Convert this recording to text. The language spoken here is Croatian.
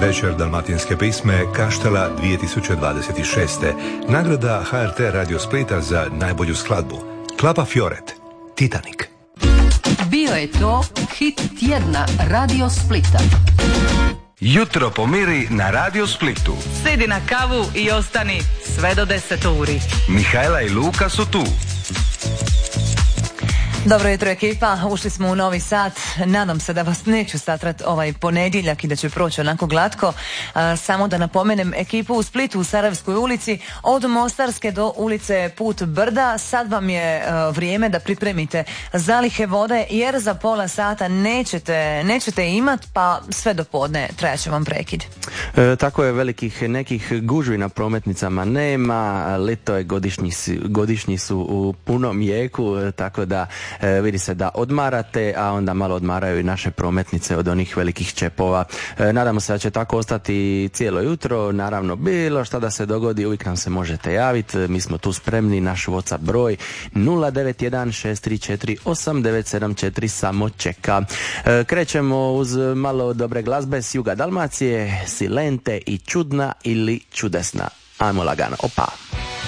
Večer dalmatinske pisme Kaštela 2026. Nagrada HRT Radio Splita za najbolju skladbu. Klapa Fioret, Titanic. Bio je to hit tjedna Radio Splita. Jutro pomiri na Radio Splitu. Sidi na kavu i ostani sve do 10 uri. Mihajla i Luka su tu. Dobro jutro ekipa, ušli smo u novi sat, nadam se da vas neću satrat ovaj ponedjeljak i da će proći onako glatko. Samo da napomenem ekipu u Splitu u Sarajevskoj ulici od Mostarske do ulice Put Brda. Sad vam je vrijeme da pripremite zalihe vode jer za pola sata nećete imat, pa sve do podne trajaće vam prekid. Tako je, velikih nekih gužvi na prometnicama nema, lito je, godišnji su u punom jeku, tako da vidi se da odmarate, a onda malo odmaraju i naše prometnice od onih velikih čepova. Nadamo se da će tako ostati cijelo jutro. Naravno, bilo šta da se dogodi, uvijek nam se možete javiti. Mi smo tu spremni, naš WhatsApp broj 091-634-8974 samo čeka. Krećemo uz malo dobre glazbe s juga Dalmacije, Silente i Čudna ili Čudesna. Ajmo lagano, opa!